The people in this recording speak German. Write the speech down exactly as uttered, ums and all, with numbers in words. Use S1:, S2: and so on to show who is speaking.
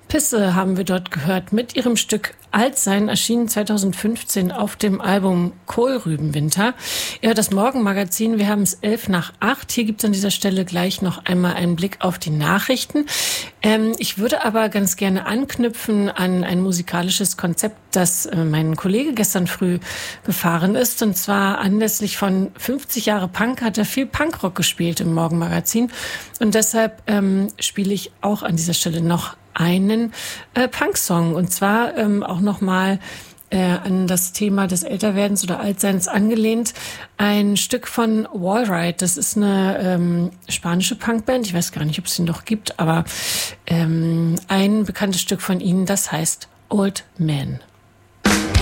S1: Pisse haben wir dort gehört mit ihrem Stück Altsein, erschienen zweitausendfünfzehn auf dem Album Kohlrübenwinter. Ihr hört das Morgenmagazin, wir haben es elf nach acht. Hier gibt es an dieser Stelle gleich noch einmal einen Blick auf die Nachrichten. Ähm, ich würde aber ganz gerne anknüpfen an ein musikalisches Konzept, das äh, mein Kollege gestern früh gefahren ist. Und zwar anlässlich von fünfzig Jahre Punk hat er viel Punkrock gespielt im Morgenmagazin. Und deshalb ähm, spiele ich auch an dieser Stelle noch einen äh, Punk-Song, und zwar ähm, auch nochmal äh, an das Thema des Älterwerdens oder Altseins angelehnt. Ein Stück von Wallride, das ist eine ähm, spanische Punkband, ich weiß gar nicht, ob es sie noch gibt, aber ähm, ein bekanntes Stück von ihnen, das heißt Old Man.